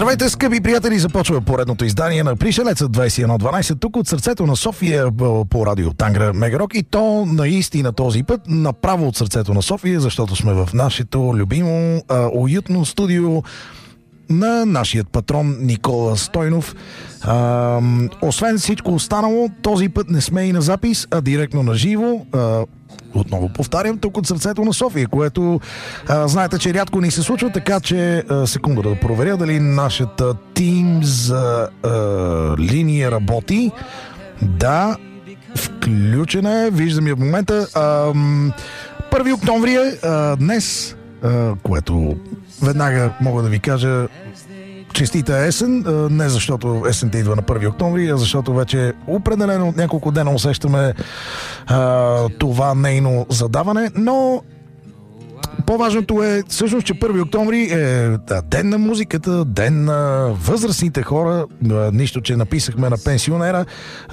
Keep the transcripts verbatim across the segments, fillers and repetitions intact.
Здравейте, скъпи приятели! Започва поредното издание на Пришелеца двайсет и едно дванайсет тук от сърцето на София по радио Тангра Мегарок, и то наистина този път направо от сърцето на София, защото сме в нашето любимо а, уютно студио на нашият патрон Никола Стойнов. А, освен всичко останало, този път не сме и на запис, а директно на живо. А, отново повтарям, тук от сърцето на София, което а, знаете, че рядко ни се случва, така че а, секунда да проверя дали нашата Teams а, а, линия работи. Да, включена е, виждам я в момента. А, първи октомври е а, днес, а, което веднага мога да ви кажа честита есен, не защото есента идва на първи октомври, а защото вече определено от няколко дена усещаме а, това нейно задаване, но по-важното е всъщност, че първи октомври е да, ден на музиката, ден на възрастните хора, нищо, че написахме на пенсионера,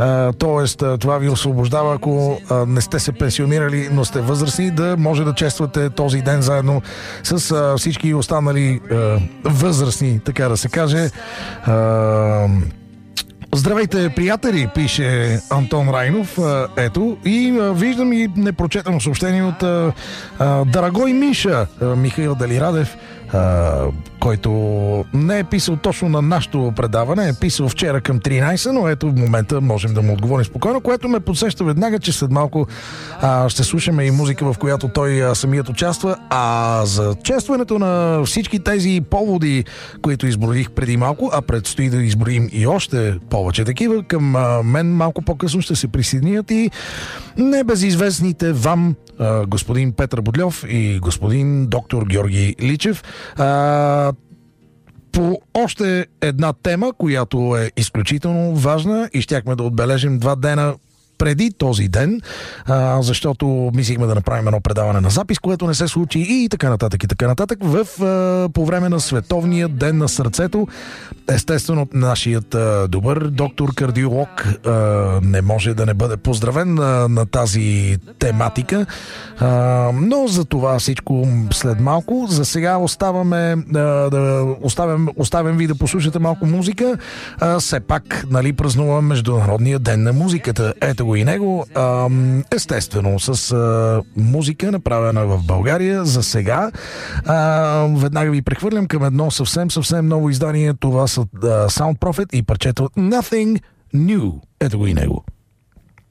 т.е. това ви освобождава, ако а, не сте се пенсионирали, но сте възрастни, да може да чествате този ден заедно с а, всички останали а, възрастни, така да се каже. А, Здравейте, приятели, пише Антон Райнов. Ето, и виждам и непрочетено съобщение от а, а, Дорогой Миша, а, Михаил Делирадев, а, който не е писал точно на нашото предаване, е писал вчера към тринайсет, но ето в момента можем да му отговорим спокойно, което ме подсеща веднага, че след малко а, ще слушаме и музика, в която той а, самият участва. А за честването на всички тези поводи, които изброих преди малко, а предстои да изброим и още повече такива, към а, мен малко по-късно ще се присъединят и небезизвестните вам а, господин Петър Бодльов и господин доктор Георги Личев. А, по още една тема, която е изключително важна и щяхме да отбележим два дена преди този ден, а, защото мислихме да направим едно предаване на запис, което не се случи и така нататък и така нататък в, а, по време на Световния ден на сърцето. Естествено, нашият а, добър доктор кардиолог а, не може да не бъде поздравен на, на тази тематика, а, но за това всичко след малко. За сега оставаме а, да оставям, оставям ви да послушате малко музика. А, все пак, нали, празнуваме Международния ден на музиката. Ето и него, естествено с музика, направена в България за сега. Веднага ви прехвърлям към едно съвсем, съвсем ново издание. Това са Sound Prophet и парчето Nothing New. Ето го и него.